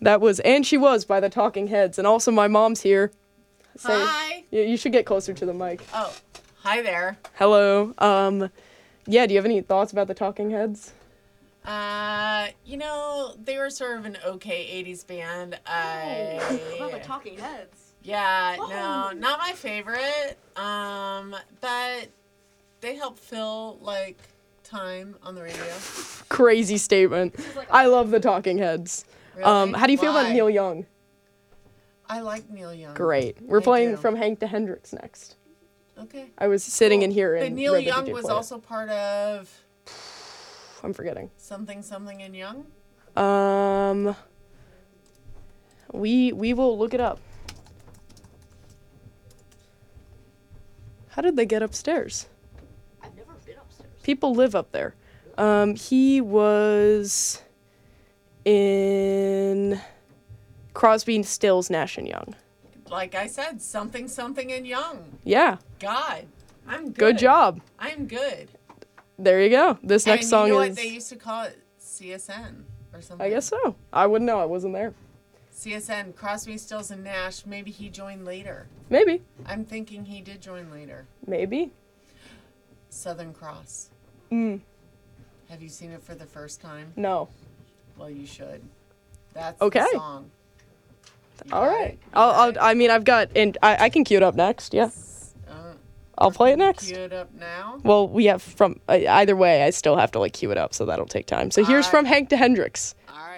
That was And She Was by the Talking Heads. And also my mom's here. Hi. You should get closer to the mic. Oh, hi there. Hello. Yeah, do you have any thoughts about the Talking Heads? They were sort of an okay 80s band. About the Talking Heads. Yeah, no, not my favorite. But they help fill, time on the radio. Crazy statement. I love the Talking Heads. Really? How do you feel about Why? Neil Young? I like Neil Young. Great. We're I playing do. From Hank to Hendrix next. Okay. I was sitting in here But and Neil read the Young DJ was play it. also part of I'm forgetting. something in Young. We will look it up. How did they get upstairs? I've never been upstairs. People live up there. He was in Crosby, Stills, Nash and Young. Like I said, something in Young. Yeah, God, I'm good. good job. I'm good. There you go. This next and song you know is. what they used to call it? CSN or something. I guess so. I wouldn't know. I wasn't there. CSN, Crosby, Stills, and Nash. Maybe he joined later. Maybe. I'm thinking he did join later. Maybe. Southern Cross. Mm. Have you seen it for the first time? No. Well, you should. That's Okay. the song. You All got right. it? You got it? I mean, I've got, and I can cue it up next. Yeah. Uh, I'll play it next. Cue it up now. Well, we have from either way. I still have to cue it up, so that'll take time. So here's All From right. Hank to Hendrix. All